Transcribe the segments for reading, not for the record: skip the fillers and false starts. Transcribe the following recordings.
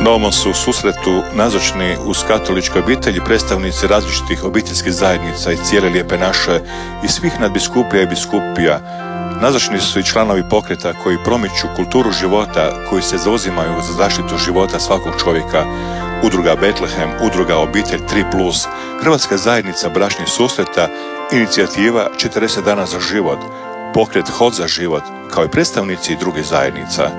Na ovom su susretu nazočni uz katoličke obitelji predstavnici različitih obiteljskih zajednica iz cijele Lijepe naše i svih nadbiskupija i biskupija. Nazočni su i članovi pokreta koji promiču kulturu života, koji se zauzimaju za zaštitu života svakog čovjeka. Udruga Betlehem, Udruga Obitelj 3+, Hrvatska zajednica bračnih susreta, inicijativa 40 dana za život, pokret Hod za život, kao i predstavnici drugih zajednica.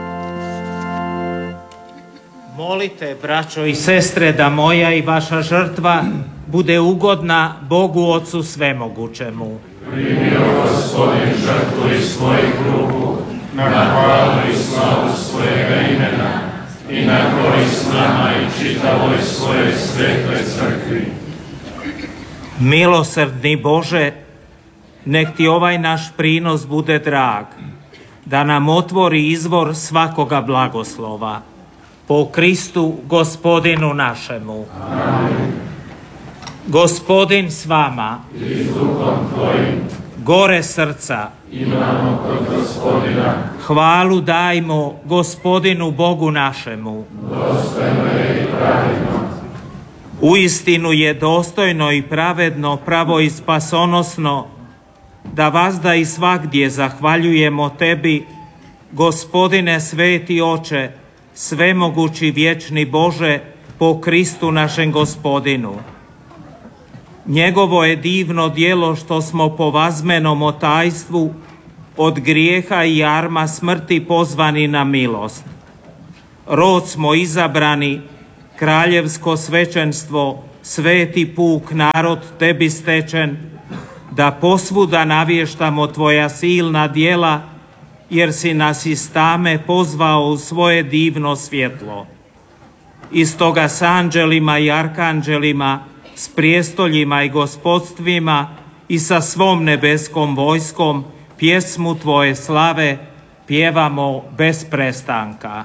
Molite, braćo i sestre, da moja i vaša žrtva bude ugodna Bogu Ocu Svemogućemu. Primio Gospodin žrtvu iz svojih ruku, na hvalu i slavu svojega imena i na korist nama i čitavoj svojoj svetoj crkvi. Milosrdni Bože, nek ti ovaj naš prinos bude drag, da nam otvori izvor svakoga blagoslova. Po Kristu, Gospodinu našemu. Amen. Gospodin s vama. I s duhom tvojim. Gore srca. Imamo kod Gospodina. Hvalu dajmo Gospodinu Bogu našemu. Dostojno je i pravedno. Uistinu je dostojno i pravedno, pravo i spasonosno, da vazda i svagdje zahvaljujemo tebi, Gospodine sveti Oče, svemogući vječni Bože, po Kristu našem Gospodinu. Njegovo je divno djelo što smo po vazmenom otajstvu od grijeha i jarma smrti pozvani na milost. Rod smo izabrani, kraljevsko svećenstvo, sveti puk, narod tebi stečen, da posvuda navještamo tvoja silna djela, jer si nas iz tame pozvao u svoje divno svjetlo. I stoga s anđelima i arkanđelima, s prijestoljima i gospodstvima i sa svom nebeskom vojskom pjesmu tvoje slave pjevamo bez prestanka.